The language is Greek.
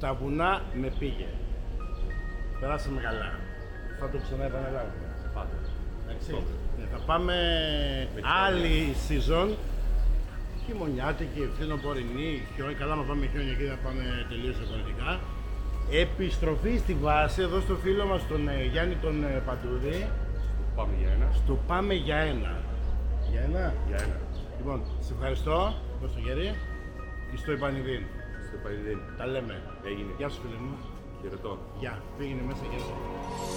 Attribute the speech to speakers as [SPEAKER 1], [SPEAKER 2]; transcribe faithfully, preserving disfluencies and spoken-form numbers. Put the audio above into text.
[SPEAKER 1] Στα βουνά με πήγε. Περάσαμε καλά. Θα το ξανά επαναλάβουμε.
[SPEAKER 2] Πάντα.
[SPEAKER 1] Εντάξει. Ναι, θα πάμε άλλη season. Χειμωνιάτικη, φθινοπορεινή, χιόνι. Καλά, να πάμε χιόνι εκεί θα πάμε τελείως διαφορετικά. Επιστροφή στη βάση εδώ στο φίλο μας τον ε, Γιάννη τον ε, Παντούδη.
[SPEAKER 2] Στο πάμε για ένα.
[SPEAKER 1] Στο πάμε για ένα. Για ένα.
[SPEAKER 2] Για ένα.
[SPEAKER 1] Λοιπόν, σε ευχαριστώ. Δώσ' το χέρι. Και στο επανειδήν.
[SPEAKER 2] Στο Παριδίν.
[SPEAKER 1] Τα λέμε.
[SPEAKER 2] Έγινε.
[SPEAKER 1] Γεια σου φίλε μου.
[SPEAKER 2] Χαιρετώ.
[SPEAKER 1] Γεια. Πήγαινε μέσα και